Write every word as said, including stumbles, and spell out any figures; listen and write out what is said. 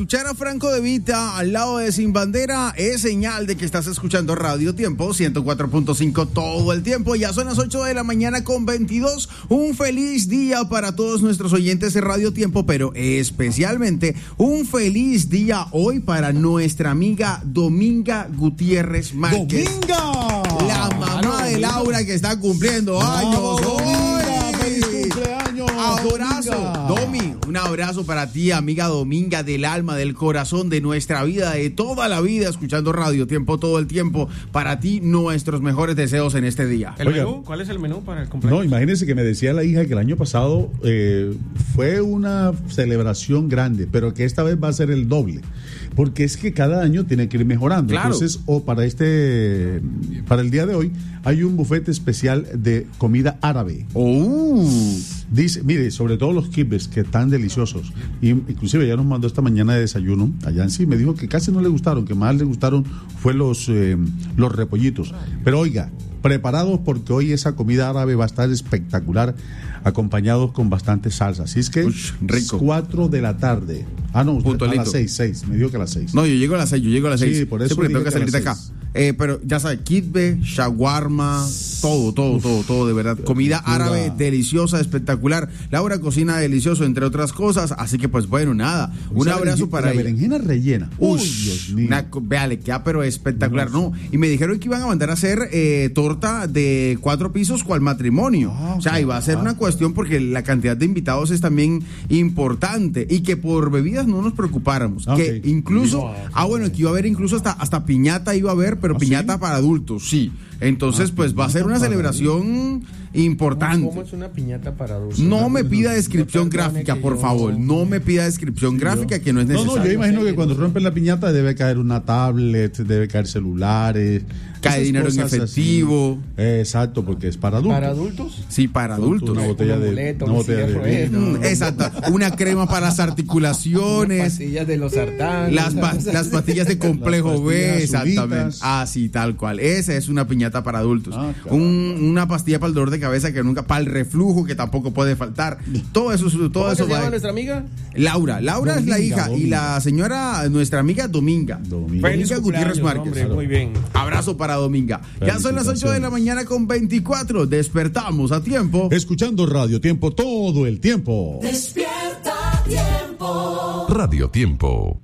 escuchar a Franco De Vita al lado de Sin Bandera es señal de que estás escuchando Radio Tiempo ciento cuatro punto cinco todo el tiempo. Ya son las ocho de la mañana con veintidós. Un feliz día para todos nuestros oyentes de Radio Tiempo, pero especialmente un feliz día hoy para nuestra amiga Dominga Gutiérrez Márquez. ¡Dominga! La mamá claro, de Laura que está cumpliendo años hoy. ¡Feliz cumpleaños! Abrazo, Dominga. Domi, un abrazo para ti, amiga Dominga, del alma, del corazón, de nuestra vida, de toda la vida, escuchando Radio Tiempo todo el tiempo. Para ti, nuestros mejores deseos en este día. ¿El Oiga, menú? ¿Cuál es el menú para el cumpleaños? No, imagínense que me decía la hija que el año pasado eh, fue una celebración grande, pero que esta vez va a ser el doble. Porque es que cada año tiene que ir mejorando. Claro. Entonces, o para este, para el día de hoy, hay un buffet especial de comida árabe. Oh. Dice, mire, sobre todo los kibbes, que están deliciosos. Y, inclusive ya nos mandó esta mañana de desayuno, allá en sí, me dijo que casi no le gustaron, que más le gustaron fue los, eh, los repollitos. Pero oiga, preparados porque hoy esa comida árabe va a estar espectacular, acompañados con bastante salsa. Así es que Ush, rico. cuatro de la tarde. Ah, no, Puntualito. a las seis, seis. Me dijo que a las seis. No, yo llego a las seis, yo llego a las seis. Sí, por eso Siempre dije tengo que que a salir de las acá. seis. Eh, pero ya sabes, kitbe, shawarma, todo, todo, todo, todo, de verdad. Comida riquura. árabe deliciosa, espectacular. Laura cocina delicioso, entre otras cosas. Así que, pues bueno, nada. Un Esa abrazo berenje- para la ella. berenjena rellena. Uy, Ush, Dios mío. una co- vea, le queda pero espectacular, ¿no? Y me dijeron que iban a mandar a hacer eh, torta de cuatro pisos cual matrimonio. Ah, o sea, iba a ser ah. una cuestión porque la cantidad de invitados es también importante. Y que por bebidas no nos preocupáramos. Ah, que ok. incluso, Ah, ah, bueno, que iba a haber incluso hasta, hasta piñata iba a haber, pero ¿Ah, piñata sí? para adultos, sí. Entonces, Ah, pues va a ser una piñata para celebración importante. ¿Cómo es una piñata para adultos? No me pida descripción No perdone gráfica, que por yo- favor. No me pida descripción gráfica que no es No, necesario. no, yo imagino que cuando rompen la piñata debe caer una tablet, debe caer celulares. Cae esas dinero en cosas así. efectivo. Eh, exacto, porque es para adultos. ¿Para adultos? Sí, para adultos. Una botella Una de, muleta, una un botella cigarro, de eh, vino. no. Exacto. Una crema para las articulaciones. Pastillas de los sartán. Las, pa- las pastillas de complejo Las B, pastillas exactamente. azulitas. Ah, sí, tal cual. Esa es una piñata para adultos. Ah, caramba. Un- una pastilla para el dolor de cabeza que nunca, para el reflujo que tampoco puede faltar. Todo eso, todo ¿Cómo eso se llama va. nuestra amiga? Laura, Laura es la Dominga, hija y Dominga. la señora, nuestra amiga Dominga. Dominga. Feliz Dominga Gutiérrez cumpleaños, Márquez. hombre, muy bien. Abrazo para Dominga. Ya son las ocho de la mañana con veinticuatro. Despertamos a tiempo. Escuchando Radio Tiempo todo el tiempo. Despierta tiempo. Radio Tiempo.